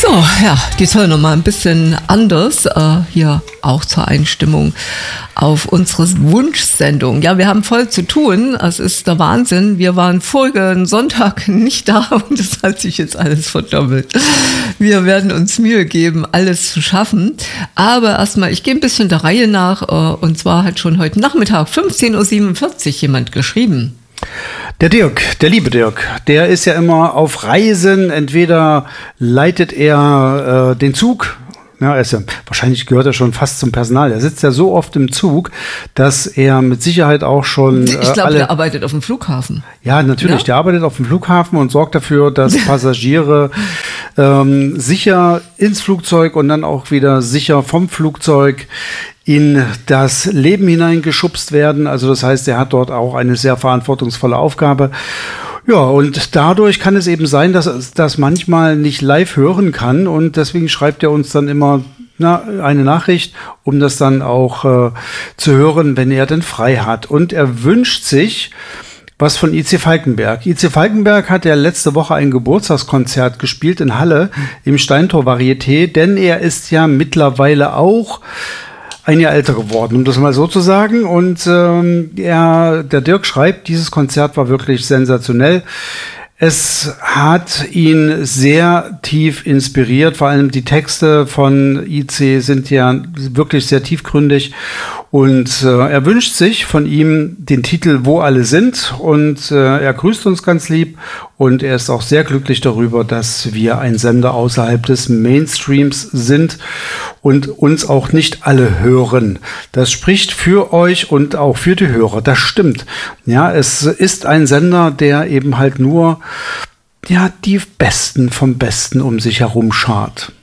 Ja, die soll nochmal ein bisschen anders, hier auch zur Einstimmung auf unsere Wunschsendung. Ja, wir haben voll zu tun, es ist der Wahnsinn. Wir waren vorigen Sonntag nicht da und das hat sich jetzt alles verdoppelt. Wir werden uns Mühe geben, alles zu schaffen. Aber erstmal, ich gehe ein bisschen der Reihe nach, und zwar hat schon heute Nachmittag 15.47 Uhr jemand geschrieben. Der Dirk, der liebe Dirk, der ist ja immer auf Reisen. Entweder leitet er den Zug, ja, wahrscheinlich gehört er schon fast zum Personal. Er sitzt ja so oft im Zug, dass er mit Sicherheit auch schon ich glaube, der arbeitet auf dem Flughafen. Ja, natürlich, der arbeitet auf dem Flughafen und sorgt dafür, dass Passagiere sicher ins Flugzeug und dann auch wieder sicher vom Flugzeug in das Leben hineingeschubst werden. Also das heißt, er hat dort auch eine sehr verantwortungsvolle Aufgabe. Ja, und dadurch kann es eben sein, dass er das manchmal nicht live hören kann. Und deswegen schreibt er uns dann immer eine Nachricht, um das dann auch zu hören, wenn er denn frei hat. Und er wünscht sich was von IC Falkenberg. IC Falkenberg hat ja letzte Woche ein Geburtstagskonzert gespielt in Halle im Steintor Varieté, denn er ist ja mittlerweile auch ein Jahr älter geworden, um das mal so zu sagen. Und der Dirk schreibt, dieses Konzert war wirklich sensationell. Es hat ihn sehr tief inspiriert. Vor allem die Texte von IC sind ja wirklich sehr tiefgründig. Und er wünscht sich von ihm den Titel Wo alle sind. Und er grüßt uns ganz lieb. Und er ist auch sehr glücklich darüber, dass wir ein Sender außerhalb des Mainstreams sind und uns auch nicht alle hören. Das spricht für euch und auch für die Hörer. Das stimmt. Ja, es ist ein Sender, der eben halt nur die Besten vom Besten um sich herum schart.